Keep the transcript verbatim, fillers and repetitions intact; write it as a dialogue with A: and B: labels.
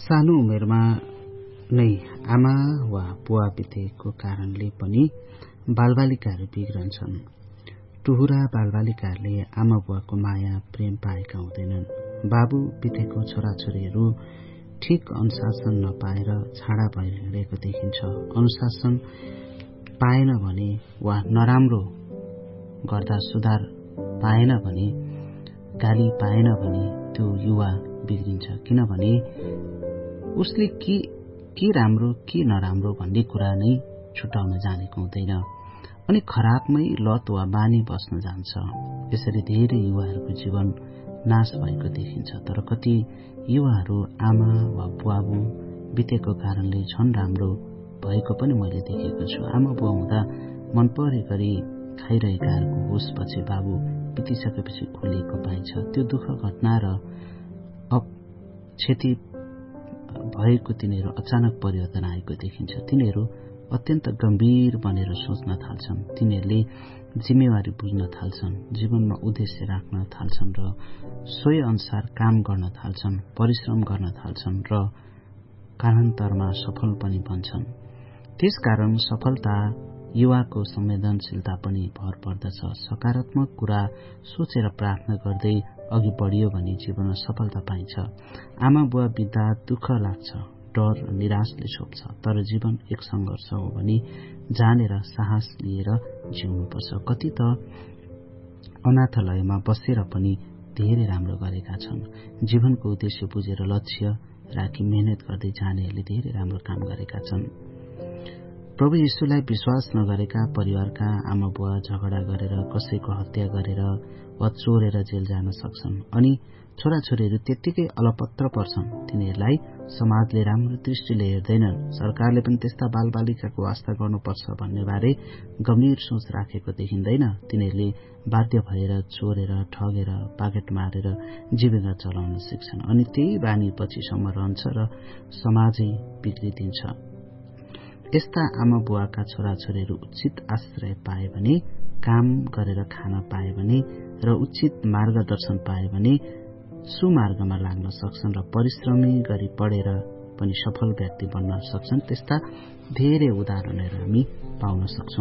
A: सानो उमेरमा नै आमा वा बुवा बितेको कारणले पनि बालबालिकाहरू बिग्रन्छन्। टुहुरा बालबालिकाहरूले आमा बुवाको माया प्रेम पाएका हुँदैनन्। बाबु बितेको छोराछोरीहरू ठिक अनुशासन नपाएर छाडा भइरहेको देखिन्छ। अनुशासन पाएन भने वा नराम्रो गर्दा सुधार पाएन भने, गाली पाएन भने त्यो युवा बिग्रिन्छ। किनभने उसले के के राम्रो के नराम्रो भन्ने कुरा नै छुटाउन जानेको हुँदैन अनि खराबमै लत वा बानी बस्न जान्छ। यसरी धेरै युवाहरूको जीवन नाश भएको देखिन्छ। तर कति युवाहरू आमा वा बुवाबु बितेको कारणले झन राम्रो भएको पनि मैले देखेको छु। आमा बुवा हुँदा मन परे गरी खाइरहेकाहरूको होस पछि बाबु बितिसकेपछि खोलिएको पाइन्छ। त्यो दुःख घटना र अब क्षति भएको तिनीहरू अचानक परिवर्तन आएको देखिन्छ। तिनीहरू अत्यन्त गम्भीर बनेर सोच्न थाल्छन्। तिनीहरूले जिम्मेवारी बुझ्न थाल्छन्, जीवनमा उद्देश्य राख्न थाल्छन् र सोही अनुसार काम गर्न थाल्छन्, परिश्रम गर्न थाल्छन् र कालान्तरमा सफल पनि बन्छन्। त्यसकारण सफलता युवाको संवेदनशीलता पनि भर पर्दछ। सकारात्मक कुरा सोचेर प्रार्थना गर्दै अघि बढियो भने जीवनमा सफलता पाइन्छ। आमा बुवा बित्दा दुःख लाग्छ, डर र निराशले छोप्छ। तर जीवन एक संघर्ष हो भने जानेर साहस लिएर जिउनुपर्छ। कति त अनाथालयमा बसेर पनि धेरै राम्रो गरेका छन्। जीवनको उद्देश्य बुझेर लक्ष्य राखी मेहनत गर्दै जानेहरूले धेरै राम्रो काम गरेका छन्। प्रभु यीशुलाई विश्वास नगरेका परिवारका आमा बुवा झगडा गरेर, कसैको हत्या गरेर वा चोरेर जेल जान सक्छन् अनि छोराछोरीहरू त्यत्तिकै अलपत्र पर्छन्। तिनीहरूलाई समाजले राम्रो दृष्टिले हेर्दैनन्। सरकारले पनि त्यस्ता बालबालिकाको वास्ता गर्नुपर्छ भन्ने बारे गम्भीर सोच राखेको देखिँदैन। तिनीहरूले बाध्य भएर चोरेर, ठगेर, पाकेट मारेर जीविका चलाउन सिक्छन् अनि त्यही बानी पछिसम्म रहन्छ र समाजै बिग्रिदिन्छ। यस्ता आमा बुवाका छोराछोरीहरू उचित आश्रय पाए भने, काम गरेर खान पाए भने र उचित मार्गदर्शन पाए भने सुमार्गमा लाग्न सक्छन् र परिश्रमी गरी पढेर पनि सफल व्यक्ति बन्न सक्छन्। त्यस्ता धेरै उदाहरणहरू हामी पाउन सक्छौं।